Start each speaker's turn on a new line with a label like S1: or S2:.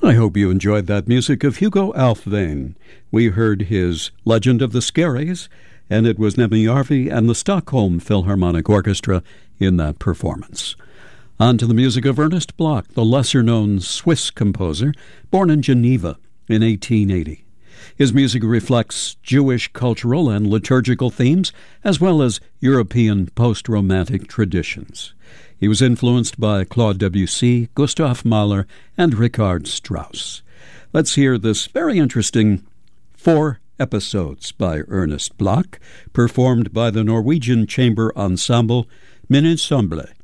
S1: I hope you enjoyed that music of Hugo Alfvén. We heard his Legend of the Skerries, and it was Nemi Järvi and the Stockholm Philharmonic Orchestra in that performance. On to the music of Ernest Bloch, the lesser-known Swiss composer, born in Geneva in 1880. His music reflects Jewish cultural and liturgical themes, as well as European post-Romantic traditions. He was influenced by Claude Debussy, Gustav Mahler, and Richard Strauss. Let's hear this very interesting 4 episodes by Ernest Bloch, performed by the Norwegian Chamber Ensemble, Minnesemble.